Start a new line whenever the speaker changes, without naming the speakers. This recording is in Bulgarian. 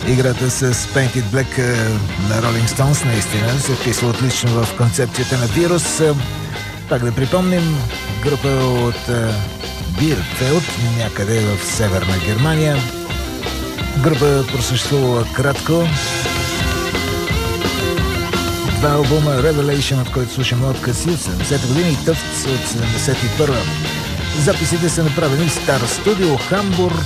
Играта с Painted Black на Rolling Stones наистина се вписва отлично в концепцията на Вирус. Пак да припомним, група от Бирфелд, някъде в северна Германия. Група просъществувала кратко. Два албума, Revelation, от който слушаме откъси от 70-та година, и Tufts от 71-та. Записите са направени в Стар студио, Хамбург,